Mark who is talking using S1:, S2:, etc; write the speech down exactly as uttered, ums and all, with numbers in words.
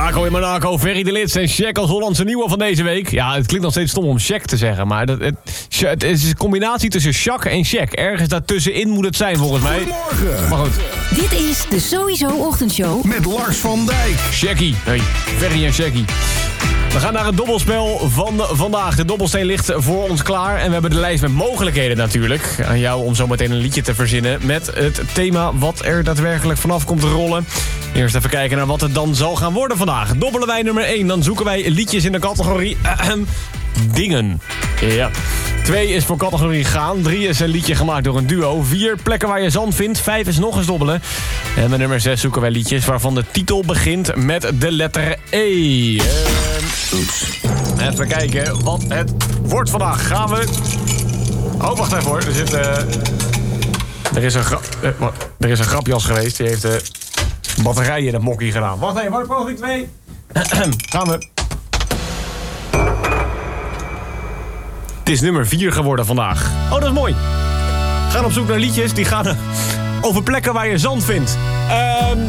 S1: Marco in Monaco, Ferry de Lits en Shaq als Hollandse nieuwe van deze week. Ja, het klinkt nog steeds stom om Shaq te zeggen, maar dat, het, het is een combinatie tussen Shaq en Shaq. Ergens daartussenin moet het zijn, volgens mij.
S2: Goedemorgen.
S1: Maar goed.
S3: Dit is de Sowieso Ochtendshow
S2: Met Lars van Dijk.
S1: Shaqie. Hey, Ferry en Shaqie. We gaan naar het dobbelspel van vandaag. De dobbelsteen ligt voor ons klaar. En we hebben de lijst met mogelijkheden natuurlijk. Aan jou om zo meteen een liedje te verzinnen met het thema wat er daadwerkelijk vanaf komt te rollen. Eerst even kijken naar wat het dan zal gaan worden vandaag. Dobbelen wij nummer één. Dan zoeken wij liedjes in de categorie ahem, dingen. Ja. Twee is voor categorie gaan. Drie is een liedje gemaakt door een duo. Vier plekken waar je zand vindt. Vijf is nog eens dobbelen. En met nummer zes zoeken wij liedjes waarvan de titel begint met de letter E. Uh, Oeps. Even kijken wat het wordt vandaag. Gaan we... Oh, wacht even hoor. Er, zit, uh... er, is, een gra... uh, er is een grapjas geweest. Die heeft de batterijen in het mokkie gedaan. Wacht even, wat poging twee? Gaan we... Het is nummer vier geworden vandaag. Oh, dat is mooi. We gaan op zoek naar liedjes die gaan over plekken waar je zand vindt. Um,